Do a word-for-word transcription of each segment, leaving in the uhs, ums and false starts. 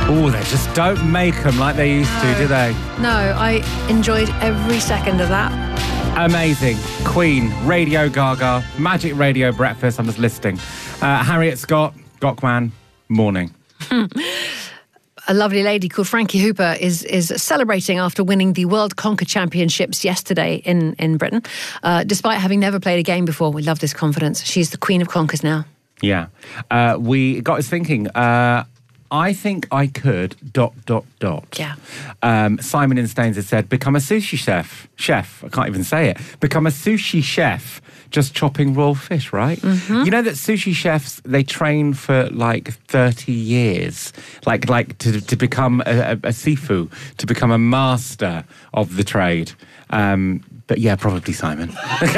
Oh, they just don't make them like they used no. to, do they? No, I enjoyed every second of that. Amazing. Queen, Radio Gaga, Magic Radio Breakfast. I'm just listing. Uh, Harriet Scott, Gokman, morning. A lovely lady called Frankie Hooper is is celebrating after winning the World Conker Championships yesterday in, in Britain. Uh, despite having never played a game before, we love this confidence. She's the queen of conkers now. Yeah. Uh, we got us thinking... Uh, I think I could, dot, dot, dot. Yeah. Um, Simon in Staines has said, become a sushi chef. Chef, I can't even say it. Become a sushi chef, just chopping raw fish, right? Mm-hmm. You know that sushi chefs, they train for like thirty years. Like like to, to become a, a, a sifu, to become a master of the trade. Um, but yeah, probably Simon.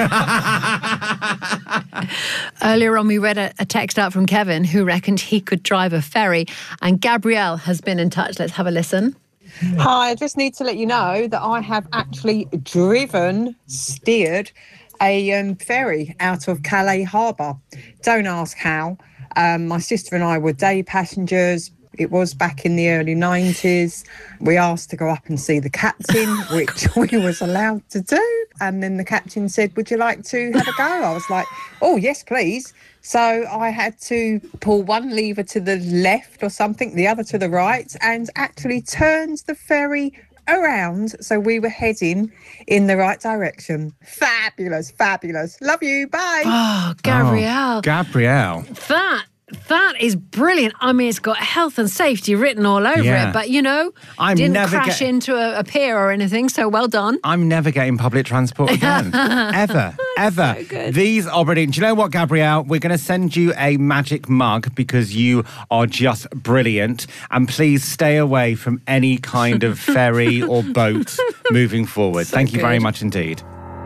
Earlier on, we read a, a text out from Kevin who reckoned he could drive a ferry, and Gabrielle has been in touch. Let's have a listen. Hi, I just need to let you know that I have actually driven, steered a um, ferry out of Calais Harbour. Don't ask how. Um, my sister and I were day passengers. It was back in the early nineties. We asked to go up and see the captain, which we was allowed to do. And then the captain said, would you like to have a go? I was like, oh, yes, please. So I had to pull one lever to the left or something, the other to the right, and actually turned the ferry around. So we were heading in the right direction. Fabulous, fabulous. Love you. Bye. Oh, Gabrielle. Oh, Gabrielle. That. That is brilliant. I mean, it's got health and safety written all over yeah. it, but, you know, I'm didn't never crash get... into a, a pier or anything, so well done. I'm never getting public transport again. ever, ever. So good. These are brilliant. Do you know what, Gabrielle? We're going to send you a magic mug because you are just brilliant. And please stay away from any kind of ferry or boat moving forward. So Thank you good. very much indeed.